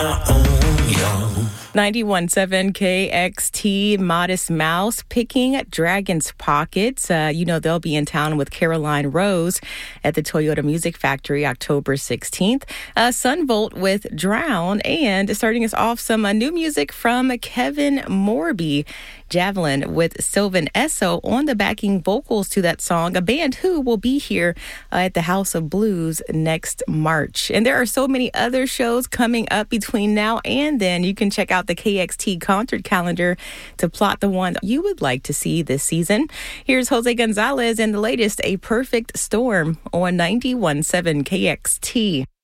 91.7 KXT, Modest Mouse picking Dragon's Pockets. They'll be in town with Caroline Rose at the Toyota Music Factory October 16th. Sunvolt with Drown, and starting us off, some new music from Kevin Morby. Javelin with Sylvan Esso on the backing vocals to that song, a band who will be here at the House of Blues next March. And there are so many other shows coming up between now and then. You can check out the KXT concert calendar to plot the one you would like to see this season. Here's Jose Gonzalez and the latest, A Perfect Storm on 91.7 KXT.